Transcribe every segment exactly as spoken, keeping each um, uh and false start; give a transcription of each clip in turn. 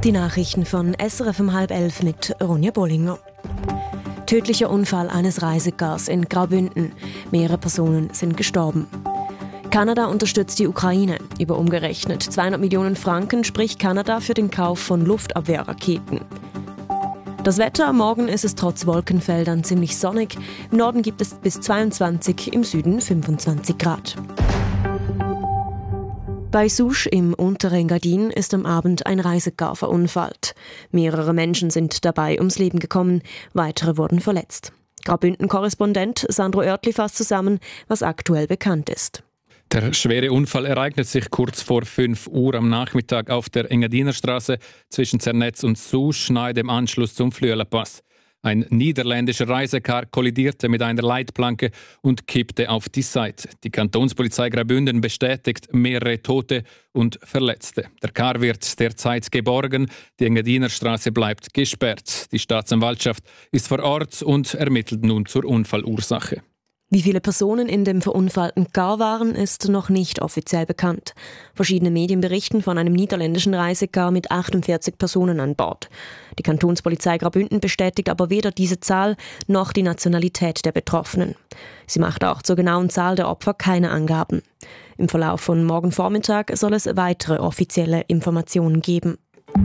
Die Nachrichten von S R F um halb elf mit Ronja Bollinger. Tödlicher Unfall eines Reisegars in Graubünden. Mehrere Personen sind gestorben. Kanada unterstützt die Ukraine. Über umgerechnet zweihundert Millionen Franken spricht Kanada für den Kauf von Luftabwehrraketen. Das Wetter: Morgen ist es trotz Wolkenfeldern ziemlich sonnig. Im Norden gibt es bis zweiundzwanzig, im Süden fünfundzwanzig Grad. Bei Souche im Unterengadin ist am Abend ein Reisegar verunfallt. Mehrere Menschen sind dabei ums Leben gekommen, weitere wurden verletzt. Graubünden-Korrespondent Sandro Oertli fasst zusammen, was aktuell bekannt ist. Der schwere Unfall ereignet sich kurz vor fünf Uhr am Nachmittag auf der Engadiner Straße zwischen Zernetz und Souche, nahe dem Anschluss zum Flüelerpass. Ein niederländischer Reisecar kollidierte mit einer Leitplanke und kippte auf die Seite. Die Kantonspolizei Graubünden bestätigt mehrere Tote und Verletzte. Der Car wird derzeit geborgen. Die Engadiner Straße bleibt gesperrt. Die Staatsanwaltschaft ist vor Ort und ermittelt nun zur Unfallursache. Wie viele Personen in dem verunfallten Car waren, ist noch nicht offiziell bekannt. Verschiedene Medien berichten von einem niederländischen Reisecar mit achtundvierzig Personen an Bord. Die Kantonspolizei Graubünden bestätigt aber weder diese Zahl noch die Nationalität der Betroffenen. Sie macht auch zur genauen Zahl der Opfer keine Angaben. Im Verlauf von morgen Vormittag soll es weitere offizielle Informationen geben.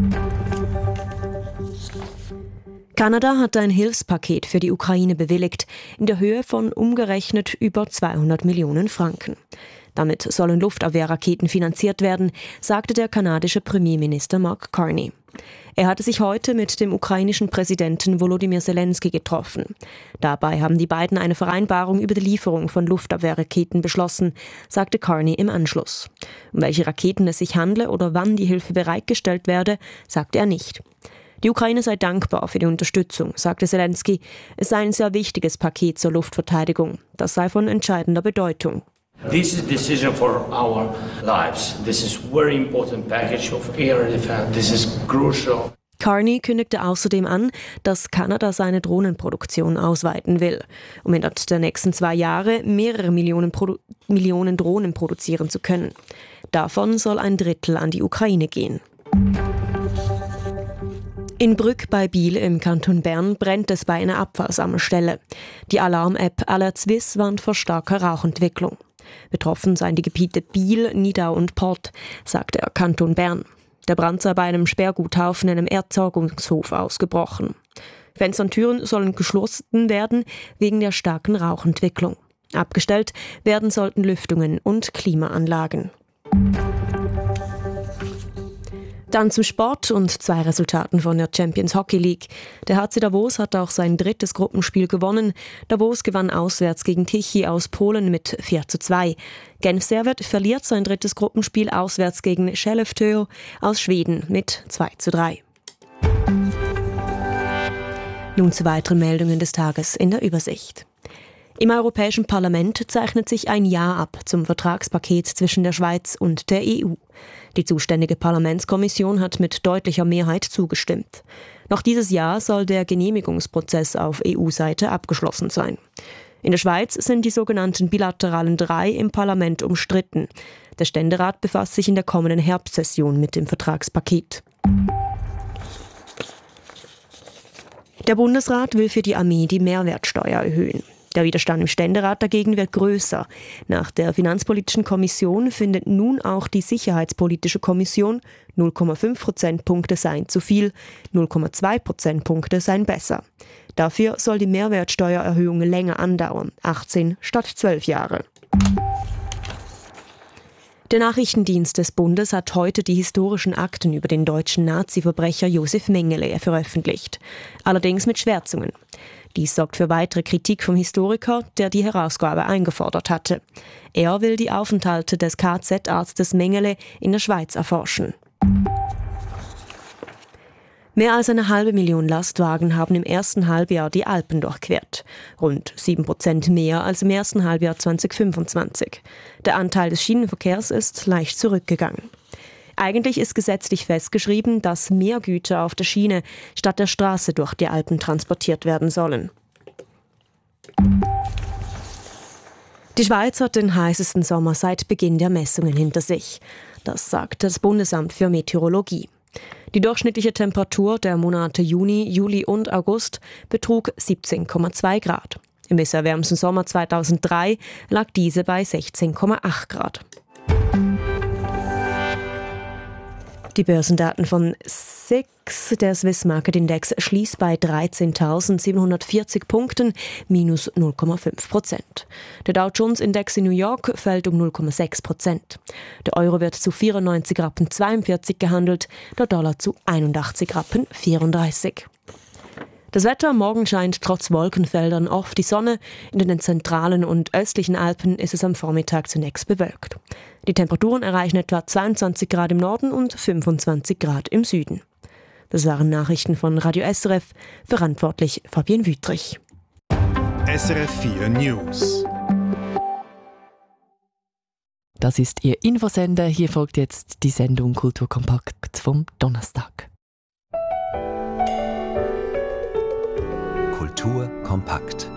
Kanada hat ein Hilfspaket für die Ukraine bewilligt, in der Höhe von umgerechnet über zweihundert Millionen Franken. Damit sollen Luftabwehrraketen finanziert werden, sagte der kanadische Premierminister Mark Carney. Er hatte sich heute mit dem ukrainischen Präsidenten Volodymyr Zelensky getroffen. Dabei haben die beiden eine Vereinbarung über die Lieferung von Luftabwehrraketen beschlossen, sagte Carney im Anschluss. Um welche Raketen es sich handle oder wann die Hilfe bereitgestellt werde, sagte er nicht. Die Ukraine sei dankbar für die Unterstützung, sagte Zelensky. Es sei ein sehr wichtiges Paket zur Luftverteidigung. Das sei von entscheidender Bedeutung. This is a decision for our lives. This is a very important package of air defense. This is crucial. Carney kündigte außerdem an, dass Kanada seine Drohnenproduktion ausweiten will, um innerhalb der nächsten zwei Jahre mehrere Millionen, Produ- Millionen Drohnen produzieren zu können. Davon soll ein Drittel an die Ukraine gehen. In Brügg bei Biel im Kanton Bern brennt es bei einer Abfallsammelstelle. Die Alarm-App AlertSwiss warnt vor starker Rauchentwicklung. Betroffen seien die Gebiete Biel, Nidau und Port, sagt der Kanton Bern. Der Brand sei bei einem Sperrguthaufen in einem Entsorgungshof ausgebrochen. Fenster und Türen sollen geschlossen werden wegen der starken Rauchentwicklung. Abgestellt werden sollten Lüftungen und Klimaanlagen. Dann zum Sport und zwei Resultaten von der Champions Hockey League. Der H C Davos hat auch sein drittes Gruppenspiel gewonnen. Davos gewann auswärts gegen Tichy aus Polen mit vier zu zwei. Genf Servette verliert sein drittes Gruppenspiel auswärts gegen Skellefteå aus Schweden mit zwei zu drei. Nun zu weiteren Meldungen des Tages in der Übersicht. Im Europäischen Parlament zeichnet sich ein Ja ab zum Vertragspaket zwischen der Schweiz und der E U. Die zuständige Parlamentskommission hat mit deutlicher Mehrheit zugestimmt. Noch dieses Jahr soll der Genehmigungsprozess auf E U-Seite abgeschlossen sein. In der Schweiz sind die sogenannten bilateralen Drei im Parlament umstritten. Der Ständerat befasst sich in der kommenden Herbstsession mit dem Vertragspaket. Der Bundesrat will für die Armee die Mehrwertsteuer erhöhen. Der Widerstand im Ständerat dagegen wird größer. Nach der Finanzpolitischen Kommission findet nun auch die Sicherheitspolitische Kommission, null Komma fünf Prozentpunkte seien zu viel, null Komma zwei Prozentpunkte seien besser. Dafür soll die Mehrwertsteuererhöhung länger andauern, achtzehn statt zwölf Jahre. Der Nachrichtendienst des Bundes hat heute die historischen Akten über den deutschen Nazi-Verbrecher Josef Mengele veröffentlicht. Allerdings mit Schwärzungen. Dies sorgt für weitere Kritik vom Historiker, der die Herausgabe eingefordert hatte. Er will die Aufenthalte des K Z-Arztes Mengele in der Schweiz erforschen. Mehr als eine halbe Million Lastwagen haben im ersten Halbjahr die Alpen durchquert. Rund sieben Prozent mehr als im ersten Halbjahr zweitausendfünfundzwanzig. Der Anteil des Schienenverkehrs ist leicht zurückgegangen. Eigentlich ist gesetzlich festgeschrieben, dass mehr Güter auf der Schiene statt der Straße durch die Alpen transportiert werden sollen. Die Schweiz hat den heißesten Sommer seit Beginn der Messungen hinter sich. Das sagt das Bundesamt für Meteorologie. Die durchschnittliche Temperatur der Monate Juni, Juli und August betrug siebzehn Komma zwei Grad. Im bisher wärmsten Sommer zweitausenddrei lag diese bei sechzehn Komma acht Grad. Die Börsendaten von S I X, der Swiss Market Index, schließt bei dreizehntausendsiebenhundertvierzig Punkten, minus null Komma fünf Prozent. Der Dow Jones Index in New York fällt um null Komma sechs Prozent. Der Euro wird zu vierundneunzig Rappen zweiundvierzig gehandelt, der Dollar zu einundachtzig Rappen vierunddreißig. Das Wetter: Morgen scheint trotz Wolkenfeldern oft die Sonne. In den zentralen und östlichen Alpen ist es am Vormittag zunächst bewölkt. Die Temperaturen erreichen etwa zweiundzwanzig Grad im Norden und fünfundzwanzig Grad im Süden. Das waren Nachrichten von Radio S R F, verantwortlich Fabienne Wüttrich. S R F vier News. Das ist Ihr Infosender. Hier folgt jetzt die Sendung Kulturkompakt vom Donnerstag. Kultur kompakt.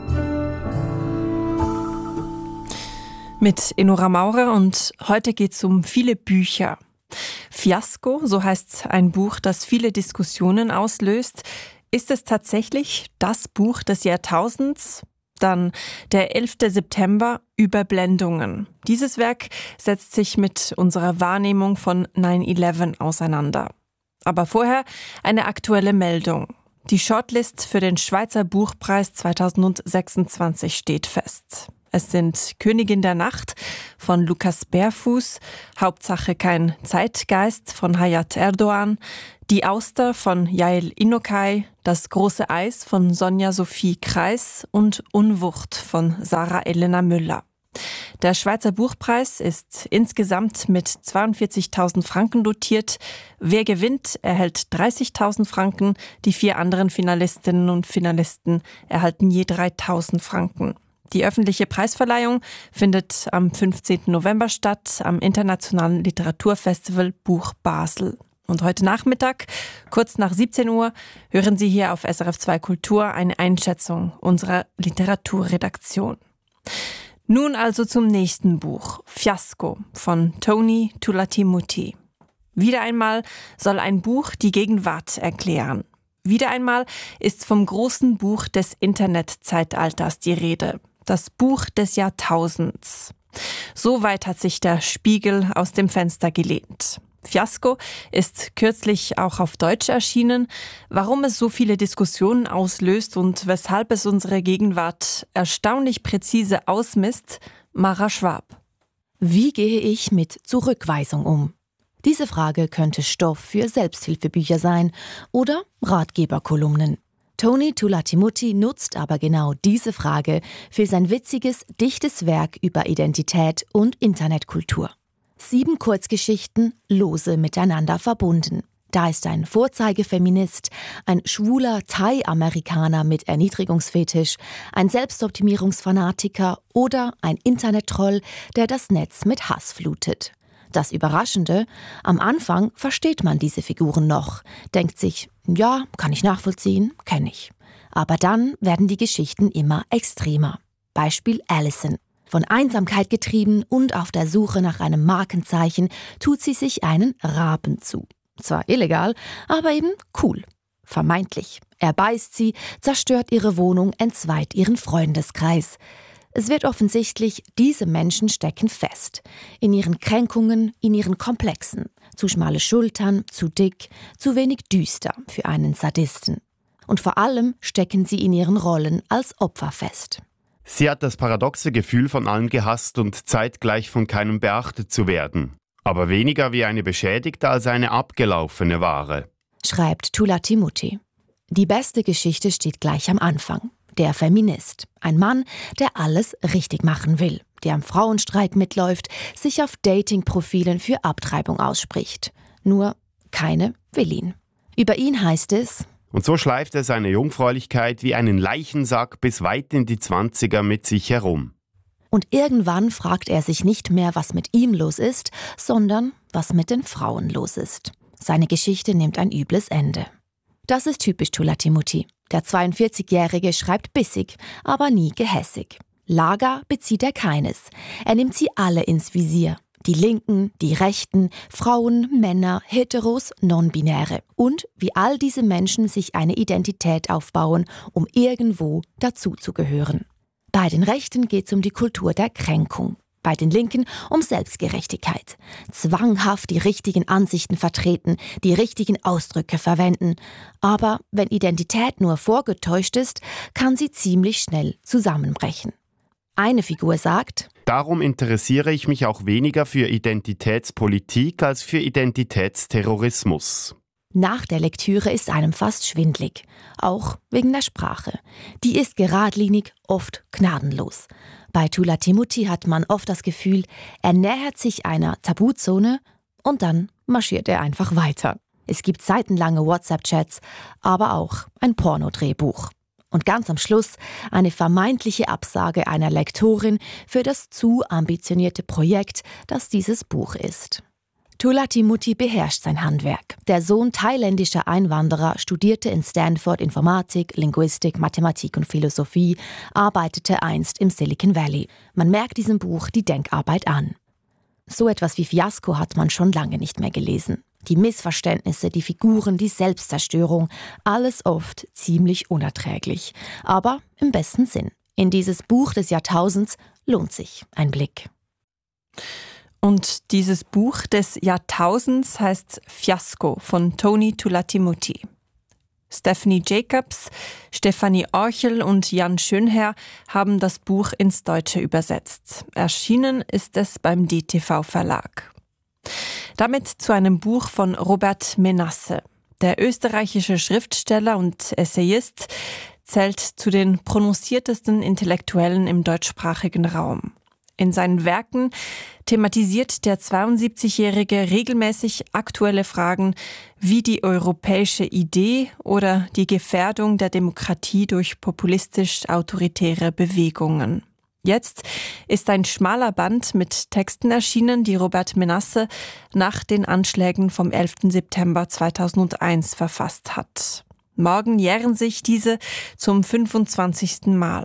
Mit Enora Maurer, und heute geht es um viele Bücher. Fiasko, so heißt ein Buch, das viele Diskussionen auslöst. Ist es tatsächlich das Buch des Jahrtausends? Dann der elfte September, Überblendungen. Dieses Werk setzt sich mit unserer Wahrnehmung von neun elf auseinander. Aber vorher eine aktuelle Meldung. Die Shortlist für den Schweizer Buchpreis zweitausendsechsundzwanzig steht fest. Es sind Königin der Nacht von Lukas Bärfuß, Hauptsache kein Zeitgeist von Hayat Erdoğan, Die Auster von Yael Inokai, Das große Eis von Sonja Sophie Kreis und Unwucht von Sarah Elena Müller. Der Schweizer Buchpreis ist insgesamt mit zweiundvierzigtausend Franken dotiert. Wer gewinnt, erhält dreißigtausend Franken. Die vier anderen Finalistinnen und Finalisten erhalten je dreitausend Franken. Die öffentliche Preisverleihung findet am fünfzehnten November statt, am Internationalen Literaturfestival Buch Basel. Und heute Nachmittag, kurz nach siebzehn Uhr, hören Sie hier auf S R F zwei Kultur eine Einschätzung unserer Literaturredaktion. Nun also zum nächsten Buch, Fiasko von Tony Tulatimuti. Wieder einmal soll ein Buch die Gegenwart erklären. Wieder einmal ist vom großen Buch des Internetzeitalters die Rede. Das Buch des Jahrtausends. So weit hat sich der Spiegel aus dem Fenster gelehnt. Fiasko ist kürzlich auch auf Deutsch erschienen. Warum es so viele Diskussionen auslöst und weshalb es unsere Gegenwart erstaunlich präzise ausmisst, Mara Schwab. Wie gehe ich mit Zurückweisung um? Diese Frage könnte Stoff für Selbsthilfebücher sein oder Ratgeberkolumnen. Tony Tulatimuti nutzt aber genau diese Frage für sein witziges, dichtes Werk über Identität und Internetkultur. Sieben Kurzgeschichten, lose miteinander verbunden. Da ist ein Vorzeigefeminist, ein schwuler Thai-Amerikaner mit Erniedrigungsfetisch, ein Selbstoptimierungsfanatiker oder ein Internettroll, der das Netz mit Hass flutet. Das Überraschende, am Anfang versteht man diese Figuren noch, denkt sich, ja, kann ich nachvollziehen, kenne ich. Aber dann werden die Geschichten immer extremer. Beispiel Alison. Von Einsamkeit getrieben und auf der Suche nach einem Markenzeichen tut sie sich einen Raben zu. Zwar illegal, aber eben cool. Vermeintlich. Er beißt sie, zerstört ihre Wohnung, entzweit ihren Freundeskreis. Es wird offensichtlich, diese Menschen stecken fest. In ihren Kränkungen, in ihren Komplexen. Zu schmale Schultern, zu dick, zu wenig düster für einen Sadisten. Und vor allem stecken sie in ihren Rollen als Opfer fest. Sie hat das paradoxe Gefühl, von allen gehasst und zeitgleich von keinem beachtet zu werden. Aber weniger wie eine beschädigte als eine abgelaufene Ware. Schreibt Tulatimuti. Die beste Geschichte steht gleich am Anfang. Der Feminist. Ein Mann, der alles richtig machen will. Der am Frauenstreik mitläuft, sich auf Dating-Profilen für Abtreibung ausspricht. Nur keine will ihn. Über ihn heißt es: Und so schleift er seine Jungfräulichkeit wie einen Leichensack bis weit in die Zwanziger mit sich herum. Und irgendwann fragt er sich nicht mehr, was mit ihm los ist, sondern was mit den Frauen los ist. Seine Geschichte nimmt ein übles Ende. Das ist typisch Tulatimuti. Der zweiundvierzigjährige schreibt bissig, aber nie gehässig. Lager bezieht er keines. Er nimmt sie alle ins Visier. Die Linken, die Rechten, Frauen, Männer, Heteros, Non-Binäre. Und wie all diese Menschen sich eine Identität aufbauen, um irgendwo dazuzugehören. Bei den Rechten geht es um die Kultur der Kränkung. Bei den Linken um Selbstgerechtigkeit. Zwanghaft die richtigen Ansichten vertreten, die richtigen Ausdrücke verwenden. Aber wenn Identität nur vorgetäuscht ist, kann sie ziemlich schnell zusammenbrechen. Eine Figur sagt: Darum interessiere ich mich auch weniger für Identitätspolitik als für Identitätsterrorismus. Nach der Lektüre ist einem fast schwindlig. Auch wegen der Sprache. Die ist geradlinig, oft gnadenlos. Bei Tula Timuti hat man oft das Gefühl, er nähert sich einer Tabuzone und dann marschiert er einfach weiter. Es gibt seitenlange WhatsApp-Chats, aber auch ein Pornodrehbuch. Und ganz am Schluss eine vermeintliche Absage einer Lektorin für das zu ambitionierte Projekt, das dieses Buch ist. Tula Timuti beherrscht sein Handwerk. Der Sohn thailändischer Einwanderer studierte in Stanford Informatik, Linguistik, Mathematik und Philosophie, arbeitete einst im Silicon Valley. Man merkt diesem Buch die Denkarbeit an. So etwas wie Fiasko hat man schon lange nicht mehr gelesen. Die Missverständnisse, die Figuren, die Selbstzerstörung, alles oft ziemlich unerträglich. Aber im besten Sinn. In dieses Buch des Jahrtausends lohnt sich ein Blick. Und dieses Buch des Jahrtausends heißt Fiasko von Tony Tula Timuti. Stephanie Jacobs, Stefanie Orchel und Jan Schönherr haben das Buch ins Deutsche übersetzt. Erschienen ist es beim D T V Verlag. Damit zu einem Buch von Robert Menasse. Der österreichische Schriftsteller und Essayist zählt zu den prononciertesten Intellektuellen im deutschsprachigen Raum. In seinen Werken thematisiert der zweiundsiebzigjährige regelmäßig aktuelle Fragen wie die europäische Idee oder die Gefährdung der Demokratie durch populistisch-autoritäre Bewegungen. Jetzt ist ein schmaler Band mit Texten erschienen, die Robert Menasse nach den Anschlägen vom elften September zweitausendeins verfasst hat. Morgen jähren sich diese zum fünfundzwanzigsten Mal.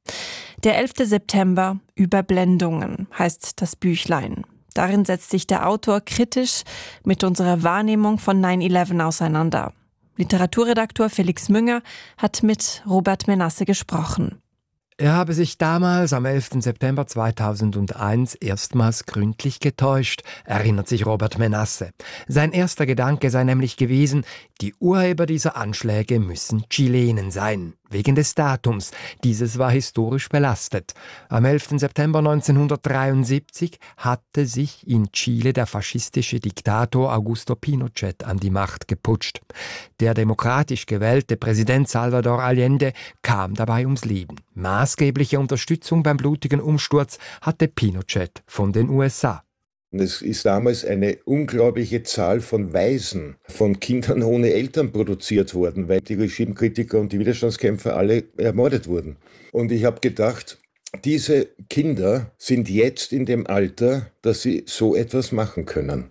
Der elfte September, Überblendungen, heißt das Büchlein. Darin setzt sich der Autor kritisch mit unserer Wahrnehmung von neun elf auseinander. Literaturredaktor Felix Münger hat mit Robert Menasse gesprochen. Er habe sich damals am elften September zweitausendeins erstmals gründlich getäuscht, erinnert sich Robert Menasse. Sein erster Gedanke sei nämlich gewesen, die Urheber dieser Anschläge müssen Chilenen sein, wegen des Datums. Dieses war historisch belastet. Am elften September neunzehnhundertdreiundsiebzig hatte sich in Chile der faschistische Diktator Augusto Pinochet an die Macht geputscht. Der demokratisch gewählte Präsident Salvador Allende kam dabei ums Leben. Maßgebliche Unterstützung beim blutigen Umsturz hatte Pinochet von den U S A. Es ist damals eine unglaubliche Zahl von Waisen, von Kindern ohne Eltern produziert worden, weil die Regimekritiker und die Widerstandskämpfer alle ermordet wurden. Und ich habe gedacht, diese Kinder sind jetzt in dem Alter, dass sie so etwas machen können.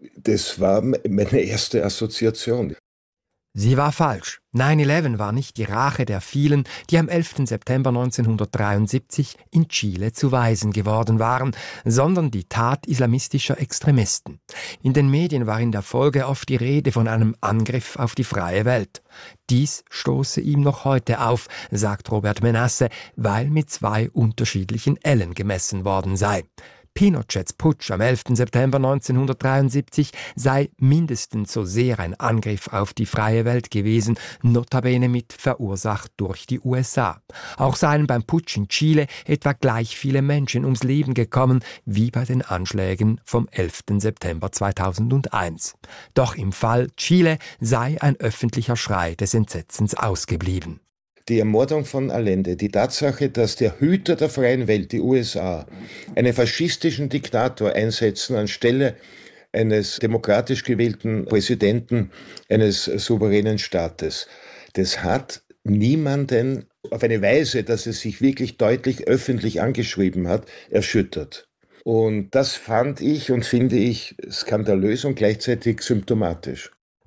Das war meine erste Assoziation. Sie war falsch. neun elf war nicht die Rache der vielen, die am elften September neunzehnhundertdreiundsiebzig in Chile zu Waisen geworden waren, sondern die Tat islamistischer Extremisten. In den Medien war in der Folge oft die Rede von einem Angriff auf die freie Welt. Dies stoße ihm noch heute auf, sagt Robert Menasse, weil mit zwei unterschiedlichen Ellen gemessen worden sei. Pinochets Putsch am elften September neunzehnhundertdreiundsiebzig sei mindestens so sehr ein Angriff auf die freie Welt gewesen, notabene mit verursacht durch die U S A. Auch seien beim Putsch in Chile etwa gleich viele Menschen ums Leben gekommen wie bei den Anschlägen vom elften September zweitausendeins. Doch im Fall Chile sei ein öffentlicher Schrei des Entsetzens ausgeblieben. Die Ermordung von Allende, die Tatsache, dass der Hüter der freien Welt, die U S A, einen faschistischen Diktator einsetzen anstelle eines demokratisch gewählten Präsidenten eines souveränen Staates, das hat niemanden auf eine Weise, dass es sich wirklich deutlich öffentlich angeschrieben hat, erschüttert. Und das fand ich und finde ich skandalös und gleichzeitig symptomatisch.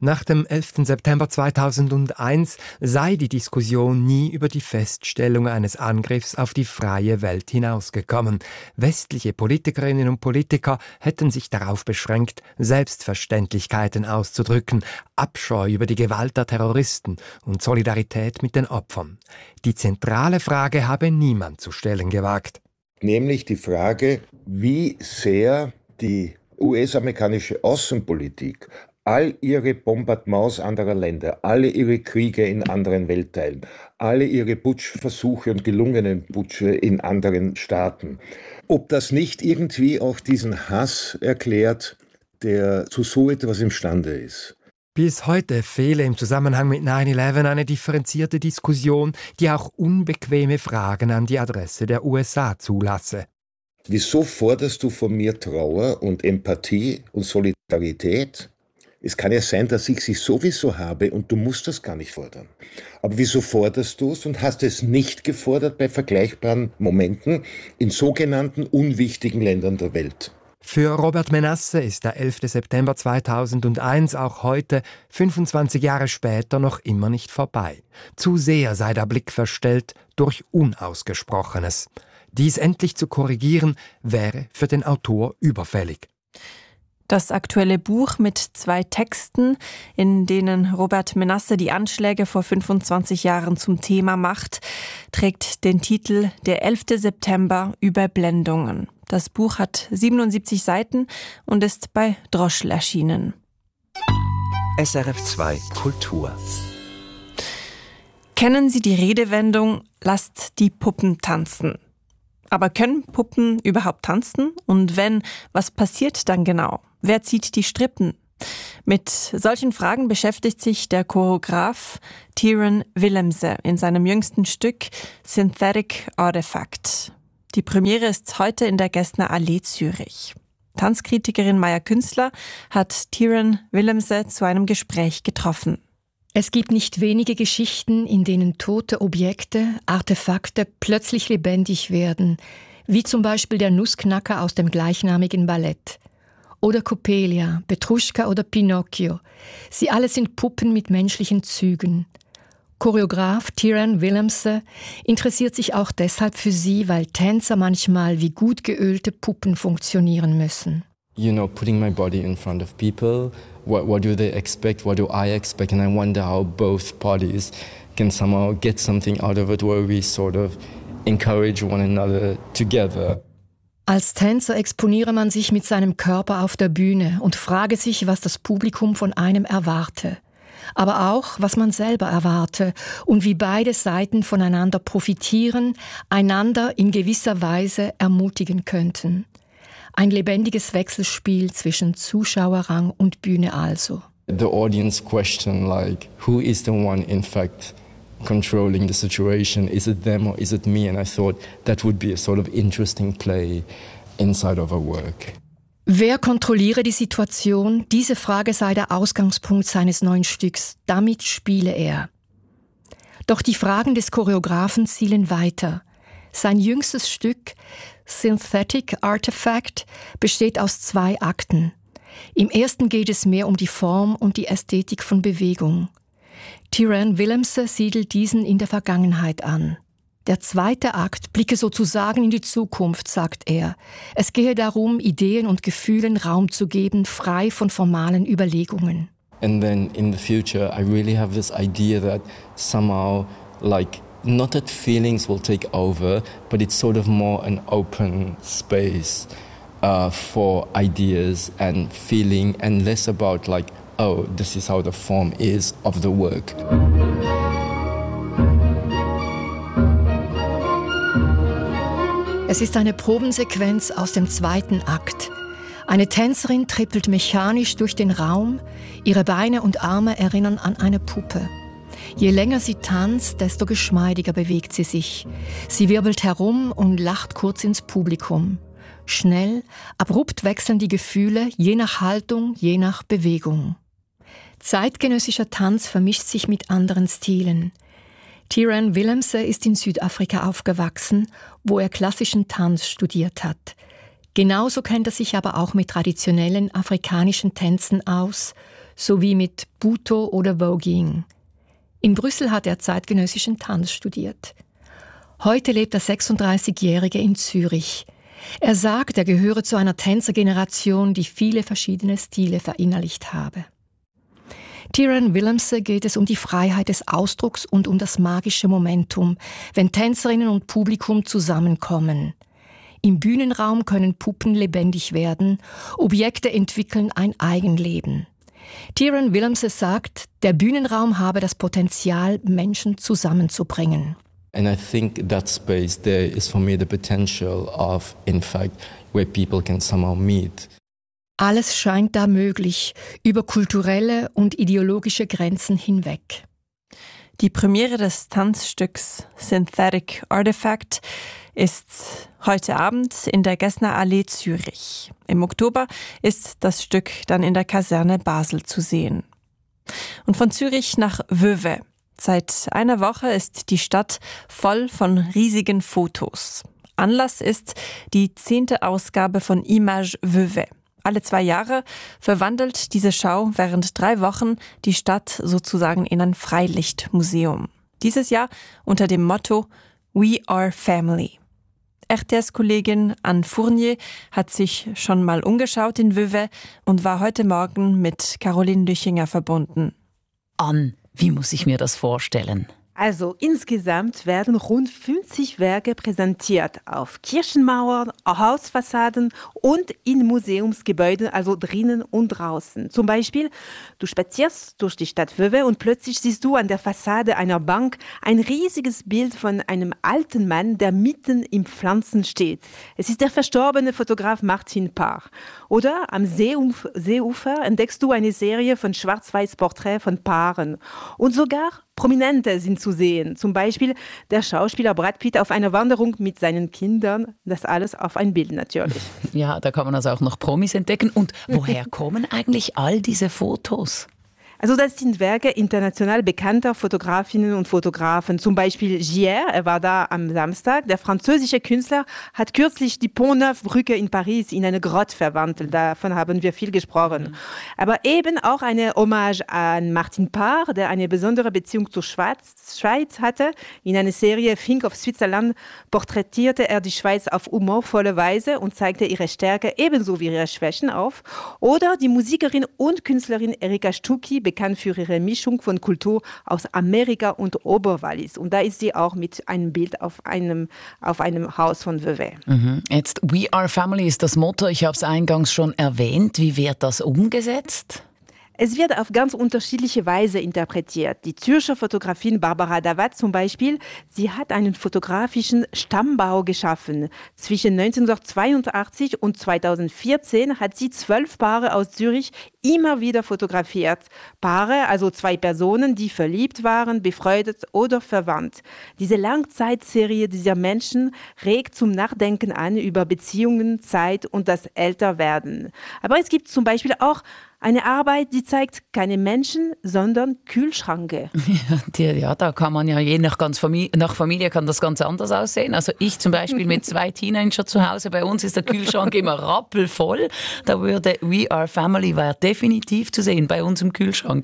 Nach dem elften September zweitausendeins sei die Diskussion nie über die Feststellung eines Angriffs auf die freie Welt hinausgekommen. Westliche Politikerinnen und Politiker hätten sich darauf beschränkt, Selbstverständlichkeiten auszudrücken, Abscheu über die Gewalt der Terroristen und Solidarität mit den Opfern. Die zentrale Frage habe niemand zu stellen gewagt. Nämlich die Frage, wie sehr die U S-amerikanische Außenpolitik all ihre Bombardements anderer Länder, alle ihre Kriege in anderen Weltteilen, alle ihre Putschversuche und gelungenen Putsche in anderen Staaten, ob das nicht irgendwie auch diesen Hass erklärt, der zu so etwas imstande ist. Bis heute fehle im Zusammenhang mit neun elf eine differenzierte Diskussion, die auch unbequeme Fragen an die Adresse der U S A zulasse. Wieso forderst du von mir Trauer und Empathie und Solidarität? Es kann ja sein, dass ich sie sowieso habe und du musst das gar nicht fordern. Aber wieso forderst du es und hast es nicht gefordert bei vergleichbaren Momenten in sogenannten unwichtigen Ländern der Welt? Für Robert Menasse ist der elfte September zweitausendeins auch heute, fünfundzwanzig Jahre später, noch immer nicht vorbei. Zu sehr sei der Blick verstellt durch Unausgesprochenes. Dies endlich zu korrigieren, wäre für den Autor überfällig. Das aktuelle Buch mit zwei Texten, in denen Robert Menasse die Anschläge vor fünfundzwanzig Jahren zum Thema macht, trägt den Titel Der elfte September Überblendungen. Das Buch hat siebenundsiebzig Seiten und ist bei Droschl erschienen. S R F zwei Kultur. Kennen Sie die Redewendung „Lasst die Puppen tanzen"? Aber können Puppen überhaupt tanzen? Und wenn, was passiert dann genau? Wer zieht die Strippen? Mit solchen Fragen beschäftigt sich der Choreograf Tyrone Willemse in seinem jüngsten Stück Synthetic Artifact. Die Premiere ist heute in der Gessner Allee Zürich. Tanzkritikerin Maya Künstler hat Tyrone Willemse zu einem Gespräch getroffen. Es gibt nicht wenige Geschichten, in denen tote Objekte, Artefakte plötzlich lebendig werden, wie zum Beispiel der Nussknacker aus dem gleichnamigen Ballett. Oder Coppelia, Petruschka oder Pinocchio. Sie alle sind Puppen mit menschlichen Zügen. Choreograf Tyrone Willemse interessiert sich auch deshalb für sie, weil Tänzer manchmal wie gut geölte Puppen funktionieren müssen. You know, putting my body in front of people, what, what do they expect, what do I expect, and I wonder how both parties can somehow get something out of it where we sort of encourage one another together. Als Tänzer exponiere man sich mit seinem Körper auf der Bühne und frage sich, was das Publikum von einem erwarte. Aber auch, was man selber erwarte und wie beide Seiten voneinander profitieren, einander in gewisser Weise ermutigen könnten. Ein lebendiges Wechselspiel zwischen Zuschauerrang und Bühne also. The audience question like, who is the one in fact controlling the situation? Is it them or is it me? And I thought that would be a sort of interesting play inside of our work. Wer kontrolliere die Situation? Diese Frage sei der Ausgangspunkt seines neuen Stücks. Damit spiele er. Doch die Fragen des Choreografen zielen weiter. Sein jüngstes Stück, Synthetic Artifact, besteht aus zwei Akten. Im ersten geht es mehr um die Form und die Ästhetik von Bewegung. Tyrone Willemse siedelt diesen in der Vergangenheit an. Der zweite Akt blicke sozusagen in die Zukunft, sagt er. Es gehe darum, Ideen und Gefühlen Raum zu geben, frei von formalen Überlegungen. And then in the future, I really have this idea that somehow, like, not that feelings will take over, but it's sort of more an open space uh, for ideas and feeling, and less about like, oh, this is how the form is of the work. Es ist eine Probensequenz aus dem zweiten Akt. Eine Tänzerin trippelt mechanisch durch den Raum, ihre Beine und Arme erinnern an eine Puppe. Je länger sie tanzt, desto geschmeidiger bewegt sie sich. Sie wirbelt herum und lacht kurz ins Publikum. Schnell, abrupt wechseln die Gefühle, je nach Haltung, je nach Bewegung. Zeitgenössischer Tanz vermischt sich mit anderen Stilen. Tyrone Willemse ist in Südafrika aufgewachsen, wo er klassischen Tanz studiert hat. Genauso kennt er sich aber auch mit traditionellen afrikanischen Tänzen aus, sowie mit Butoh oder Voguing. In Brüssel hat er zeitgenössischen Tanz studiert. Heute lebt der sechsunddreißigjährige in Zürich. Er sagt, er gehöre zu einer Tänzergeneration, die viele verschiedene Stile verinnerlicht habe. Tyrone Willemse geht es um die Freiheit des Ausdrucks und um das magische Momentum, wenn Tänzerinnen und Publikum zusammenkommen. Im Bühnenraum können Puppen lebendig werden, Objekte entwickeln ein Eigenleben. Tyrone Willemse sagt, der Bühnenraum habe das Potenzial, Menschen zusammenzubringen. And I think that space there is for me the potential of, in fact, where people can somehow meet. Alles scheint da möglich, über kulturelle und ideologische Grenzen hinweg. Die Premiere des Tanzstücks Synthetic Artifact ist heute Abend in der Gessner Allee Zürich. Im Oktober ist das Stück dann in der Kaserne Basel zu sehen. Und von Zürich nach Vevey. Seit einer Woche ist die Stadt voll von riesigen Fotos. Anlass ist die zehnte Ausgabe von Image Vevey. Alle zwei Jahre verwandelt diese Schau während drei Wochen die Stadt sozusagen in ein Freilichtmuseum. Dieses Jahr unter dem Motto We are Family. R T S-Kollegin Anne Fournier hat sich schon mal umgeschaut in Vevey und war heute Morgen mit Caroline Lüchinger verbunden. Anne, wie muss ich mir das vorstellen? Also insgesamt werden rund fünfzig Werke präsentiert auf Kirchenmauern, Hausfassaden und in Museumsgebäuden, also drinnen und draußen. Zum Beispiel, du spazierst durch die Stadt Vevey und plötzlich siehst du an der Fassade einer Bank ein riesiges Bild von einem alten Mann, der mitten im Pflanzen steht. Es ist der verstorbene Fotograf Martin Parr. Oder am Seeuf- Seeufer entdeckst du eine Serie von Schwarz-Weiß-Porträts von Paaren. Und sogar Prominente sind zu sehen, zum Beispiel der Schauspieler Brad Pitt auf einer Wanderung mit seinen Kindern, das alles auf ein Bild natürlich. Ja, da kann man also auch noch Promis entdecken. Und woher kommen eigentlich all diese Fotos? Also das sind Werke international bekannter Fotografinnen und Fotografen. Zum Beispiel Gier, er war da am Samstag. Der französische Künstler hat kürzlich die Pont-Neuf-Brücke in Paris in eine Grotte verwandelt. Davon haben wir viel gesprochen. Mhm. Aber eben auch eine Hommage an Martin Parr, der eine besondere Beziehung zur Schweiz, Schweiz hatte. In einer Serie Think of Switzerland porträtierte er die Schweiz auf humorvolle Weise und zeigte ihre Stärke ebenso wie ihre Schwächen auf. Oder die Musikerin und Künstlerin Erika Stucki, bekannt für ihre Mischung von Kultur aus Amerika und Oberwallis. Und da ist sie auch mit einem Bild auf einem, auf einem Haus von Vevey. Mhm. Jetzt We are Family ist das Motto, ich habe es eingangs schon erwähnt. Wie wird das umgesetzt? Es wird auf ganz unterschiedliche Weise interpretiert. Die Zürcher Fotografin Barbara Dawat zum Beispiel, sie hat einen fotografischen Stammbau geschaffen. Zwischen neunzehnhundertzweiundachtzig und zweitausendvierzehn hat sie zwölf Paare aus Zürich immer wieder fotografiert. Paare, also zwei Personen, die verliebt waren, befreundet oder verwandt. Diese Langzeitserie dieser Menschen regt zum Nachdenken an über Beziehungen, Zeit und das Älterwerden. Aber es gibt zum Beispiel auch eine Arbeit, die zeigt keine Menschen, sondern Kühlschranke. Ja, die, ja, da kann man ja je nach, ganz Familie, nach Familie kann das ganz anders aussehen. Also ich zum Beispiel mit zwei Teenagern zu Hause, bei uns ist der Kühlschrank immer rappelvoll. Da würde We Are Family wäre definitiv zu sehen bei uns im Kühlschrank.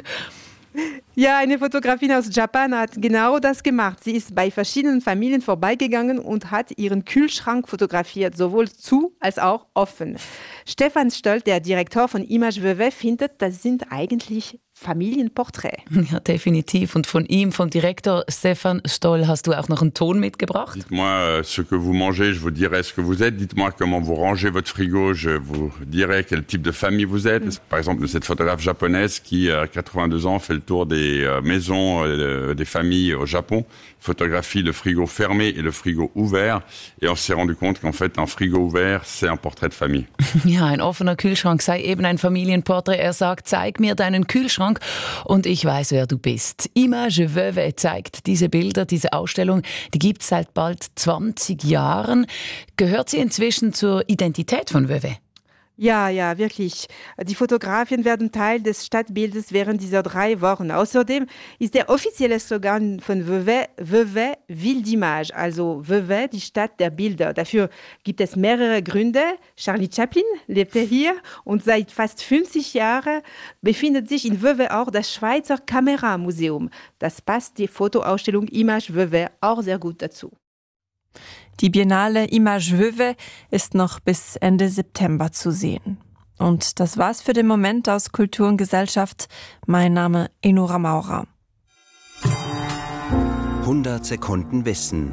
Ja, eine Fotografin aus Japan hat genau das gemacht. Sie ist bei verschiedenen Familien vorbeigegangen und hat ihren Kühlschrank fotografiert, sowohl zu als auch offen. Stefan Stoll, der Direktor von Image Vevey, findet, das sind eigentlich Familienporträts. Ja, definitiv. Und von ihm, vom Direktor Stefan Stoll, hast du auch noch einen Ton mitgebracht. Dites-moi ce que vous mangez, je vous dirai ce que vous êtes. Dites-moi comment vous rangez votre frigo, je vous dirai quel type de famille vous êtes. Mm. Par exemple, de cette photographe japonaise qui, à quatre-vingt-deux ans, fait le tour des maisons, des familles au Japon, photographie le frigo fermé et le frigo ouvert. Et on s'est rendu compte qu'en fait, un frigo ouvert, c'est un portrait de famille. Ja, ein offener Kühlschrank sei eben ein Familienporträt. Er sagt, zeig mir deinen Kühlschrank und ich weiß, wer du bist. Image Vevey zeigt diese Bilder, diese Ausstellung, die gibt es seit bald zwanzig Jahren. Gehört sie inzwischen zur Identität von Vevey? Ja, ja, wirklich. Die Fotografien werden Teil des Stadtbildes während dieser drei Wochen. Außerdem ist der offizielle Slogan von Vevey, Vevey Ville d'Image, also Vevey, die Stadt der Bilder. Dafür gibt es mehrere Gründe. Charlie Chaplin lebte hier und seit fast fünfzig Jahren befindet sich in Vevey auch das Schweizer Kameramuseum. Das passt die Fotoausstellung Image Vevey auch sehr gut dazu. Die Biennale Image Vevey ist noch bis Ende September zu sehen. Und das war's für den Moment aus Kultur und Gesellschaft. Mein Name Enora Maurer. hundert Sekunden Wissen.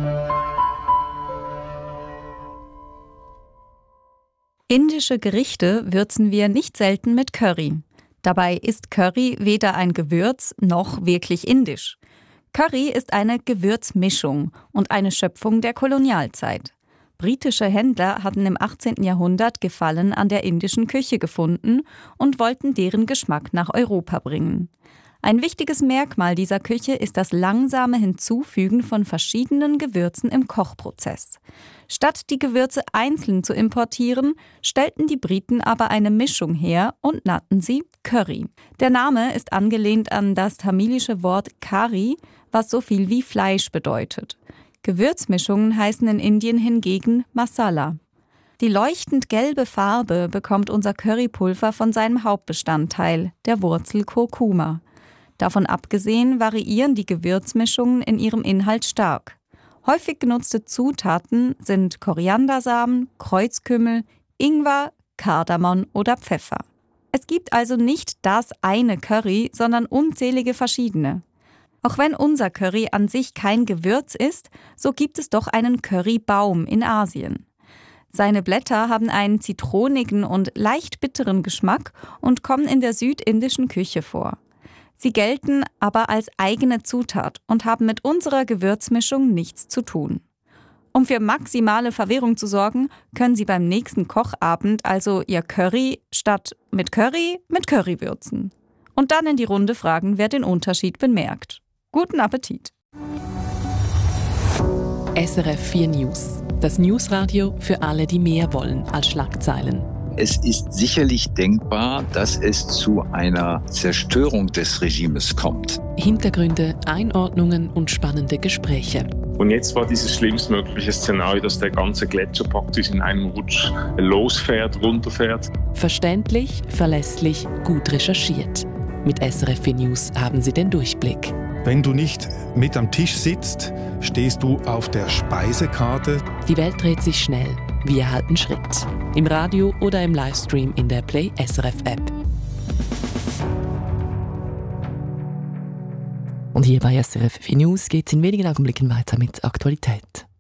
Indische Gerichte würzen wir nicht selten mit Curry. Dabei ist Curry weder ein Gewürz noch wirklich indisch. Curry ist eine Gewürzmischung und eine Schöpfung der Kolonialzeit. Britische Händler hatten im achtzehnten Jahrhundert Gefallen an der indischen Küche gefunden und wollten deren Geschmack nach Europa bringen. Ein wichtiges Merkmal dieser Küche ist das langsame Hinzufügen von verschiedenen Gewürzen im Kochprozess. Statt die Gewürze einzeln zu importieren, stellten die Briten aber eine Mischung her und nannten sie Curry. Der Name ist angelehnt an das tamilische Wort Kari, was so viel wie Fleisch bedeutet. Gewürzmischungen heißen in Indien hingegen Masala. Die leuchtend gelbe Farbe bekommt unser Currypulver von seinem Hauptbestandteil, der Wurzel Kurkuma. Davon abgesehen variieren die Gewürzmischungen in ihrem Inhalt stark. Häufig genutzte Zutaten sind Koriandersamen, Kreuzkümmel, Ingwer, Kardamom oder Pfeffer. Es gibt also nicht das eine Curry, sondern unzählige verschiedene. Auch wenn unser Curry an sich kein Gewürz ist, so gibt es doch einen Currybaum in Asien. Seine Blätter haben einen zitronigen und leicht bitteren Geschmack und kommen in der südindischen Küche vor. Sie gelten aber als eigene Zutat und haben mit unserer Gewürzmischung nichts zu tun. Um für maximale Verwirrung zu sorgen, können Sie beim nächsten Kochabend also Ihr Curry statt mit Curry mit Curry würzen. Und dann in die Runde fragen, wer den Unterschied bemerkt. Guten Appetit! S R F vier News. Das Newsradio für alle, die mehr wollen als Schlagzeilen. Es ist sicherlich denkbar, dass es zu einer Zerstörung des Regimes kommt. Hintergründe, Einordnungen und spannende Gespräche. Und jetzt war dieses schlimmstmögliche Szenario, dass der ganze Gletscher praktisch in einem Rutsch losfährt, runterfährt. Verständlich, verlässlich, gut recherchiert. Mit S R F vier News haben Sie den Durchblick. Wenn du nicht mit am Tisch sitzt, stehst du auf der Speisekarte. Die Welt dreht sich schnell. Wir halten Schritt. Im Radio oder im Livestream in der Play S R F App. Und hier bei S R F vier News geht es in wenigen Augenblicken weiter mit Aktualität.